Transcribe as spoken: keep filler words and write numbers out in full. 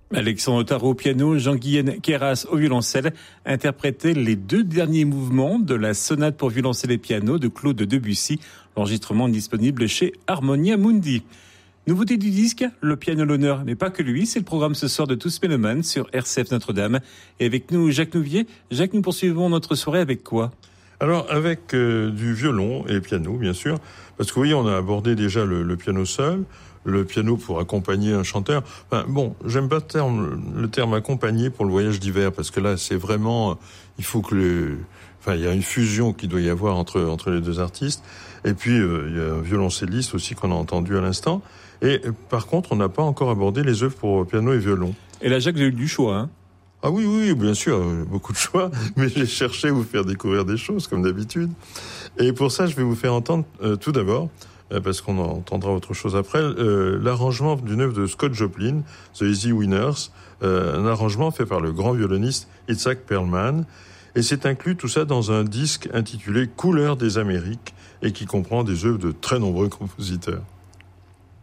Alexandre Tarot au piano, Jean-Guyenne Queyras au violoncelle interprétaient les deux derniers mouvements de la sonate pour violoncelle et piano de Claude Debussy, l'enregistrement disponible chez Harmonia Mundi. Nouveauté du disque, le piano à l'honneur, mais pas que lui, c'est le programme ce soir de Tous Mélomanes sur R C F Notre-Dame. Et avec nous, Jacques Nouvier. Jacques, nous poursuivons notre soirée avec quoi ? Alors, avec euh, du violon et piano, bien sûr, parce que vous voyez, on a abordé déjà le, le piano seul, le piano pour accompagner un chanteur. Enfin, bon, j'aime pas le terme, le terme accompagner pour le voyage d'hiver, parce que là, c'est vraiment, il faut que le, enfin, il y a une fusion qui doit y avoir entre entre les deux artistes. Et puis, euh, il y a un violoncelliste aussi qu'on a entendu à l'instant. Et par contre, on n'a pas encore abordé les œuvres pour piano et violon. Et là, Jacques, j'ai eu du choix, hein. Ah oui, oui, bien sûr, beaucoup de choix, mais j'ai cherché à vous faire découvrir des choses, comme d'habitude. Et pour ça, je vais vous faire entendre, euh, tout d'abord, euh, parce qu'on entendra autre chose après, euh, l'arrangement d'une œuvre de Scott Joplin, The Easy Winners, euh, un arrangement fait par le grand violoniste Itzhak Perlman, et c'est inclus tout ça dans un disque intitulé Couleurs des Amériques, et qui comprend des œuvres de très nombreux compositeurs.